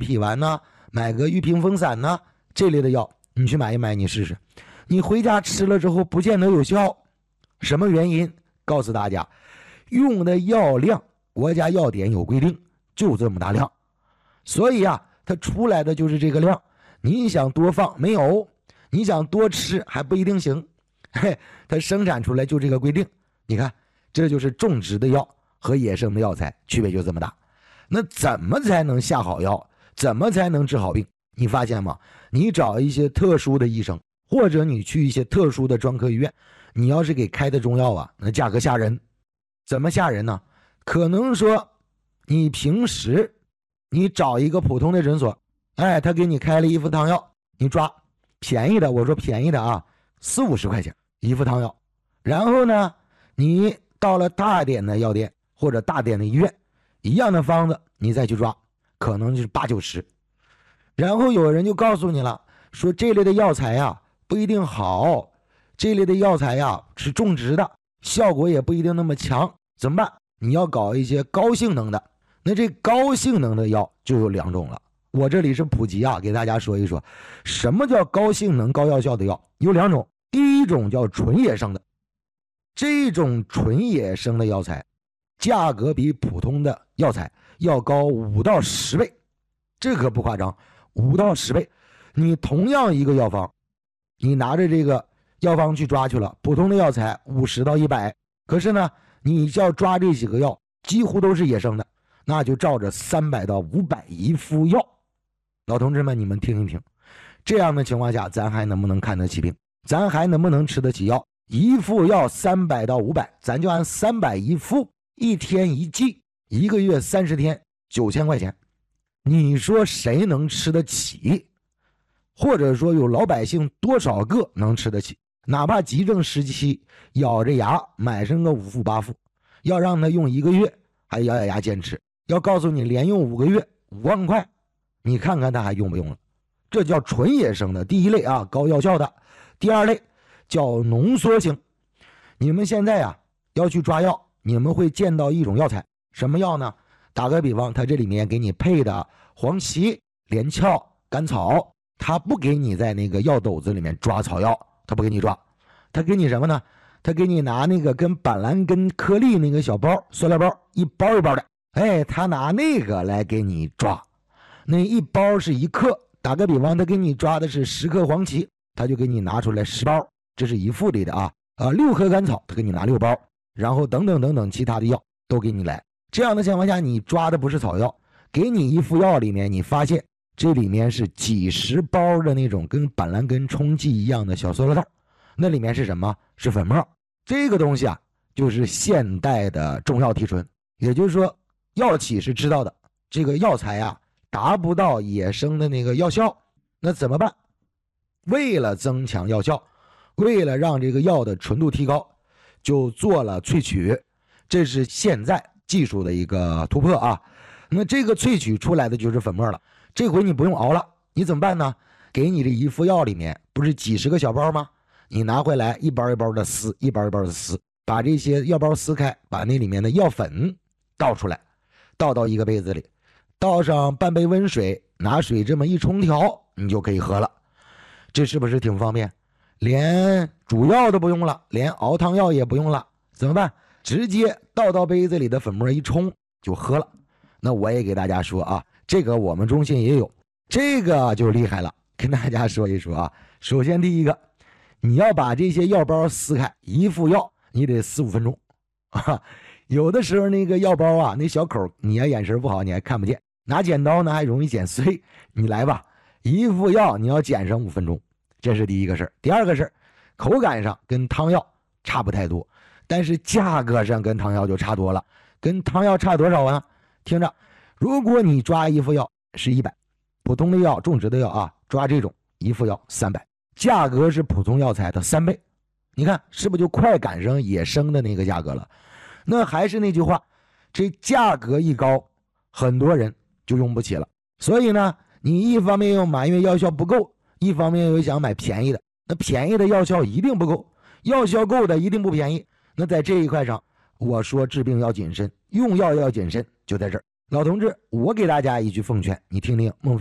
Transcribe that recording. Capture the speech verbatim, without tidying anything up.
体丸呢，买个玉屏风散呢，这类的药你去买一买，你试试。你回家吃了之后不见得有效，什么原因？告诉大家，用的药量国家药典有规定，就这么大量，所以啊它出来的就是这个量，你想多放没有，你想多吃还不一定行，嘿，它生产出来就这个规定。你看，这就是种植的药和野生的药材区别就这么大。那怎么才能下好药，怎么才能治好病？你发现吗？你找一些特殊的医生，或者你去一些特殊的专科医院，你要是给开的中药啊，那价格吓人。怎么吓人呢？可能说你平时你找一个普通的诊所，哎，他给你开了一副汤药，你抓便宜的，我说便宜的啊，四五十块钱一副汤药。然后呢，你到了大点的药店或者大点的医院，一样的方子你再去抓，可能就是八九十。然后有人就告诉你了，说这类的药材呀不一定好，这类的药材呀是种植的，效果也不一定那么强，怎么办？你要搞一些高性能的。那这高性能的药就有两种了，我这里是普及啊，给大家说一说什么叫高性能高药效的药。有两种，第一种叫纯野生的，这种纯野生的药材价格比普通的药材要高五到十倍，这可不夸张，五到十倍。你同样一个药方，你拿着这个药方去抓去了，普通的药材五十到一百，可是呢你要抓这几个药几乎都是野生的，那就照着三百到五百一副药。老同志们，你们听一听，这样的情况下咱还能不能看得起病，咱还能不能吃得起药？一副药三百到五百，咱就按三百一副，一天一剂，一个月三十天，九千块钱，你说谁能吃得起？或者说有老百姓多少个能吃得起？哪怕急症时期咬着牙买上个五副八副，要让他用一个月还咬咬牙坚持，要告诉你连用五个月五万块，你看看他还用不用了？这叫纯野生的第一类啊，高药效的。第二类叫浓缩型。你们现在啊要去抓药，你们会见到一种药材，什么药呢？打个比方，它这里面给你配的黄芪、连翘、甘草，它不给你在那个药斗子里面抓草药，它不给你抓，它给你什么呢？它给你拿那个跟板蓝根颗粒那个小包，塑料包，一包一包的，哎，他拿那个来给你抓，那一包是一克，打个比方，他给你抓的是十克黄芪，他就给你拿出来十包，这是一副里的啊，啊，六颗甘草，他给你拿六包，然后等等等等其他的药都给你来。这样的情况下，你抓的不是草药，给你一副药里面，你发现这里面是几十包的那种跟板蓝根冲剂一样的小塑料袋，那里面是什么？是粉末。这个东西啊，就是现代的中药提纯，也就是说，药企是知道的，这个药材啊达不到野生的那个药效，那怎么办？为了增强药效，为了让这个药的纯度提高，就做了萃取，这是现在技术的一个突破啊。那这个萃取出来的就是粉末了，这回你不用熬了，你怎么办呢？给你这一副药里面不是几十个小包吗？你拿回来一包一包的撕，一包一包的撕，把这些药包撕开，把那里面的药粉倒出来，倒到一个杯子里，倒上半杯温水，拿水这么一冲调，你就可以喝了。这是不是挺方便？连煮药都不用了，连熬汤药也不用了，怎么办？直接倒到杯子里的粉末一冲就喝了。那我也给大家说啊，这个我们中心也有，这个就厉害了，跟大家说一说啊。首先第一个，你要把这些药包撕开，一副药你得四五分钟啊。有的时候那个药包啊，那小口你要眼神不好你还看不见，拿剪刀呢还容易剪碎，你来吧，一副药你要剪上五分钟，这是第一个事儿。第二个事儿，口感上跟汤药差不太多，但是价格上跟汤药就差多了。跟汤药差多少啊？听着，如果你抓一副药是一百，普通的药种植的药啊，抓这种一副药三百，价格是普通药材的三倍，你看是不是就快赶上野生的那个价格了？那还是那句话，这价格一高，很多人就用不起了。所以呢，你一方面又埋怨药效不够，一方面又想买便宜的，那便宜的药效一定不够，药效够的一定不便宜。那在这一块上，我说治病要谨慎，用药要谨慎，就在这儿。老同志，我给大家一句奉劝，你听听孟